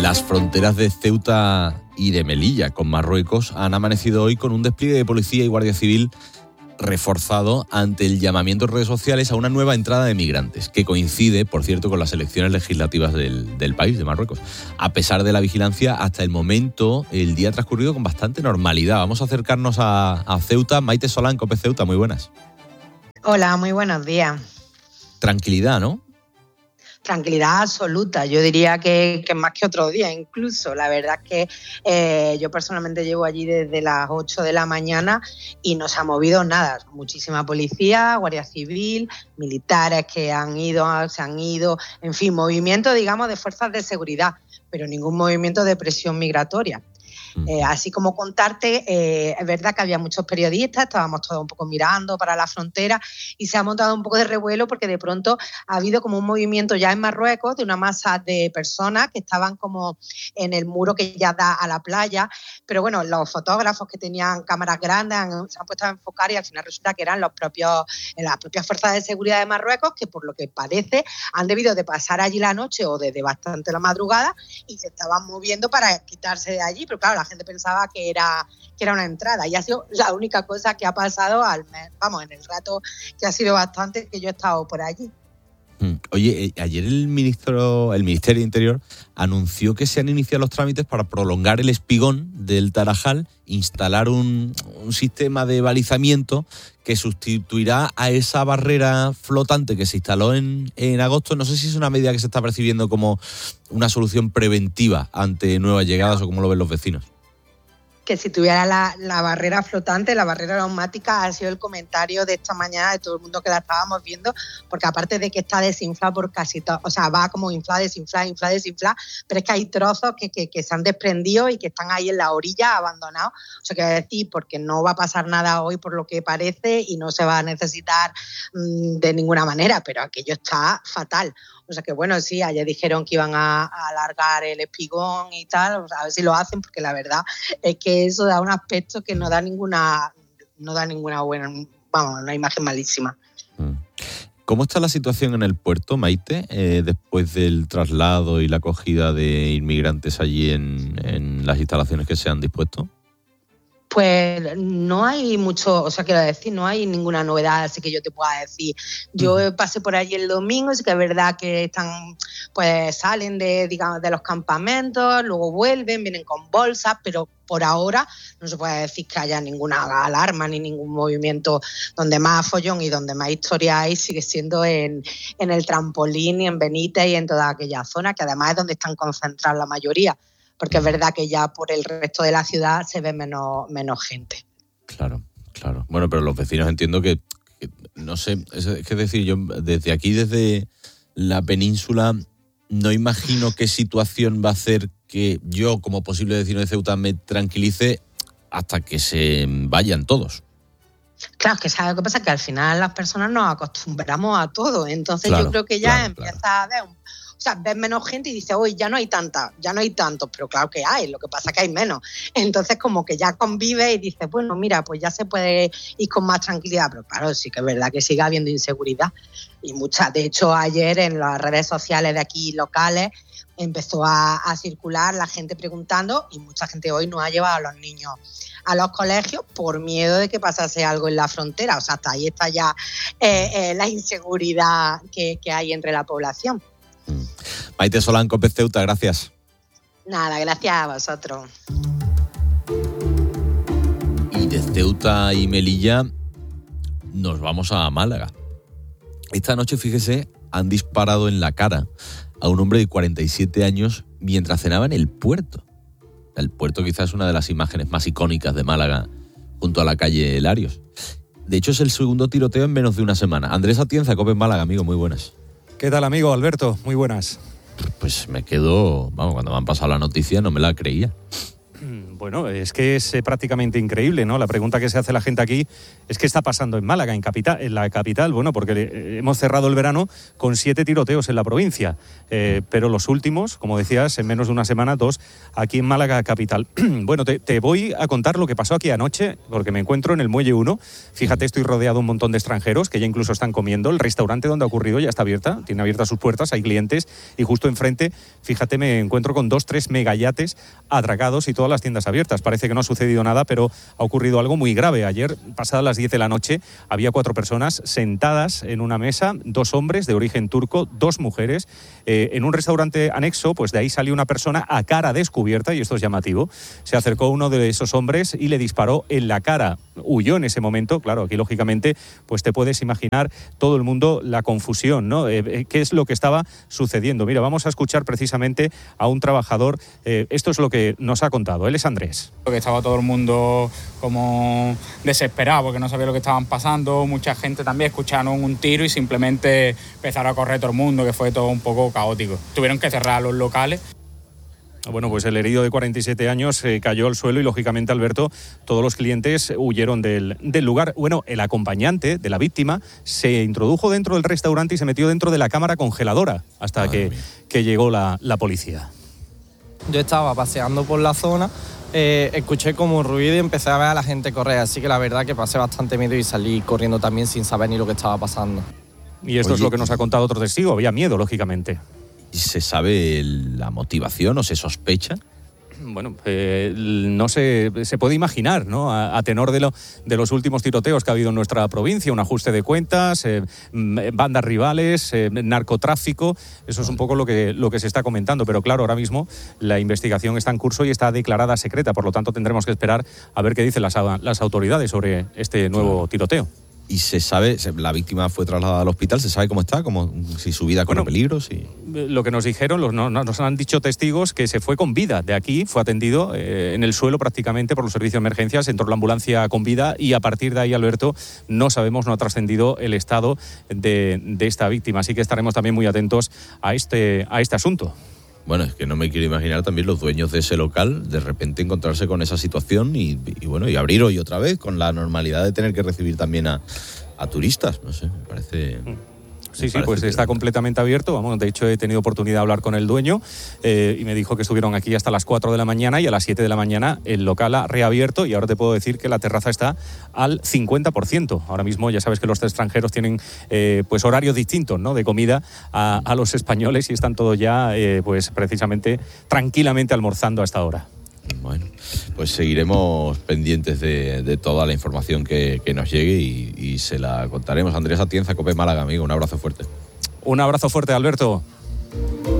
Las fronteras de Ceuta y de Melilla con Marruecos han amanecido hoy con un despliegue de policía y guardia civil reforzado ante el llamamiento en redes sociales a una nueva entrada de migrantes, que coincide, por cierto, con las elecciones legislativas del país, de Marruecos. A pesar de la vigilancia, hasta el momento, el día ha transcurrido con bastante normalidad. Vamos a acercarnos a Ceuta. Maite Solán, COPE Ceuta, muy buenas. Hola, muy buenos días. Tranquilidad, ¿no? Tranquilidad absoluta, yo diría que más que otro día incluso. La verdad es que yo personalmente llevo allí desde las 8 de la mañana y no se ha movido nada. Muchísima policía, guardia civil, militares que se han ido, en fin, movimiento, digamos, de fuerzas de seguridad, pero ningún movimiento de presión migratoria. Así como contarte, es verdad que había muchos periodistas, estábamos todos un poco mirando para la frontera y se ha montado un poco de revuelo porque de pronto ha habido como un movimiento ya en Marruecos de una masa de personas que estaban como en el muro que ya da a la playa, pero bueno, los fotógrafos que tenían cámaras grandes se han puesto a enfocar y al final resulta que eran las propias fuerzas de seguridad de Marruecos que por lo que parece han debido de pasar allí la noche o desde bastante la madrugada y se estaban moviendo para quitarse de allí, pero claro, la gente pensaba que era una entrada y ha sido la única cosa que ha pasado en el rato que ha sido bastante que yo he estado por allí. Oye, ayer el Ministerio de Interior anunció que se han iniciado los trámites para prolongar el espigón del Tarajal, instalar un sistema de balizamiento que sustituirá a esa barrera flotante que se instaló en agosto. No sé si es una medida que se está percibiendo como una solución preventiva ante nuevas llegadas o cómo lo ven los vecinos. Que si tuviera la barrera flotante, la barrera neumática, ha sido el comentario de esta mañana de todo el mundo que la estábamos viendo, porque aparte de que está desinflada por casi todo, o sea, va como inflada, desinflada, pero es que hay trozos que se han desprendido y que están ahí en la orilla abandonados. O sea, quiero decir, porque no va a pasar nada hoy por lo que parece y no se va a necesitar de ninguna manera, pero aquello está fatal. O sea que bueno, sí, ayer dijeron que iban a alargar el espigón y tal, o sea, a ver si lo hacen, porque la verdad es que eso da un aspecto que no da ninguna buena, una imagen malísima. ¿Cómo está la situación en el puerto, Maite, después del traslado y la acogida de inmigrantes allí en las instalaciones que se han dispuesto? Pues no hay mucho, o sea, quiero decir, no hay ninguna novedad así que yo te pueda decir. Yo pasé por allí el domingo, sí que es verdad que salen de los campamentos, luego vienen con bolsas, pero por ahora no se puede decir que haya ninguna alarma ni ningún movimiento. Donde más follón y donde más historia hay sigue siendo en el Trampolín y en Benítez y en toda aquella zona, que además es donde están concentradas la mayoría. Porque es verdad que ya por el resto de la ciudad se ve menos gente. Claro. Bueno, pero los vecinos entiendo que no sé, es decir, yo desde aquí, desde la península, no imagino qué situación va a hacer que yo, como posible vecino de Ceuta, me tranquilice hasta que se vayan todos. Claro, es que ¿sabes lo que pasa? Que al final las personas nos acostumbramos a todo. Entonces yo creo que ya empieza a ver ves menos gente y dices, oye, ya no hay tantos, pero claro que hay, lo que pasa es que hay menos. Entonces como que ya convive y dices, bueno, mira, pues ya se puede ir con más tranquilidad, pero claro, sí que es verdad que sigue habiendo inseguridad. Y de hecho ayer en las redes sociales de aquí locales empezó a circular la gente preguntando y mucha gente hoy no ha llevado a los niños a los colegios por miedo de que pasase algo en la frontera. O sea, hasta ahí está ya la inseguridad que hay entre la población. Maite Solán, COPE Ceuta, gracias. Nada, gracias a vosotros. Y de Ceuta y Melilla nos vamos a Málaga. Esta noche, fíjese, han disparado en la cara a un hombre de 47 años mientras cenaba en el puerto. El puerto quizás es una de las imágenes más icónicas de Málaga, junto a la calle Larios. De hecho, es el segundo tiroteo en menos de una semana. Andrés Atienza, COPE Málaga, amigo, muy buenas. ¿Qué tal, amigo Alberto? Muy buenas. Pues me quedo, cuando me han pasado la noticia no me la creía. Bueno, es que es prácticamente increíble, ¿no? La pregunta que se hace la gente aquí es qué está pasando en Málaga, en la capital. Bueno, porque hemos cerrado el verano con 7 tiroteos en la provincia, pero los últimos, como decías, en menos de una semana, 2 aquí en Málaga capital. Bueno, te voy a contar lo que pasó aquí anoche, porque me encuentro en el Muelle 1. Fíjate, estoy rodeado de un montón de extranjeros que ya incluso están comiendo. El restaurante donde ha ocurrido ya está abierta, tiene abiertas sus puertas, hay clientes, y justo enfrente, fíjate, me encuentro con 2-3 megayates atracados y todas las tiendas abiertas. Parece que no ha sucedido nada, pero ha ocurrido algo muy grave. Ayer, pasadas las 10 de la noche, había 4 personas sentadas en una mesa, 2 hombres de origen turco, 2 mujeres. En un restaurante anexo, pues de ahí salió una persona a cara descubierta, y esto es llamativo. Se acercó uno de esos hombres y le disparó en la cara. Huyó en ese momento. Claro, aquí lógicamente pues te puedes imaginar todo el mundo la confusión, ¿no? ¿Qué es lo que estaba sucediendo? Mira, vamos a escuchar precisamente a un trabajador. Esto es lo que nos ha contado. Él es Andrés. Que estaba todo el mundo como desesperado porque no sabía lo que estaban pasando. Mucha gente también escucharon un tiro y simplemente empezaron a correr todo el mundo, que fue todo un poco caótico. Tuvieron que cerrar los locales. Bueno, pues el herido de 47 años cayó al suelo y, lógicamente, Alberto, todos los clientes huyeron del lugar. Bueno, el acompañante de la víctima se introdujo dentro del restaurante y se metió dentro de la cámara congeladora hasta que llegó la policía. Yo estaba paseando por la zona, escuché como un ruido y empecé a ver a la gente correr, así que la verdad que pasé bastante miedo y salí corriendo también sin saber ni lo que estaba pasando. Y esto es lo que nos ha contado otro testigo, había miedo, lógicamente. ¿Y se sabe la motivación o se sospecha? Bueno, no se puede imaginar, ¿no? A tenor de los últimos tiroteos que ha habido en nuestra provincia, un ajuste de cuentas, bandas rivales, narcotráfico. Eso es un poco lo que se está comentando. Pero claro, ahora mismo la investigación está en curso y está declarada secreta. Por lo tanto, tendremos que esperar a ver qué dicen las autoridades sobre este nuevo tiroteo. ¿Y se sabe, la víctima fue trasladada al hospital? ¿Se sabe cómo está? Si su vida corre peligro? Si... Lo que nos dijeron, nos han dicho testigos que se fue con vida de aquí, fue atendido en el suelo prácticamente por los servicios de emergencias, entró la ambulancia con vida y a partir de ahí, Alberto, no ha trascendido el estado de esta víctima. Así que estaremos también muy atentos a este asunto. Bueno, es que no me quiero imaginar también los dueños de ese local de repente encontrarse con esa situación y abrir hoy otra vez con la normalidad de tener que recibir también a turistas. No sé, me parece... Sí, pues está completamente abierto. Vamos, de hecho, he tenido oportunidad de hablar con el dueño y me dijo que estuvieron aquí hasta las 4 de la mañana y a las 7 de la mañana el local ha reabierto y ahora te puedo decir que la terraza está al 50%. Ahora mismo ya sabes que los extranjeros tienen pues horarios distintos, ¿no?, de comida a los españoles y están todos ya pues precisamente tranquilamente almorzando a esta hora. Bueno, pues seguiremos pendientes de toda la información que nos llegue y se la contaremos. Andrés Atienza, COPE Málaga, amigo, un abrazo fuerte. Un abrazo fuerte, Alberto.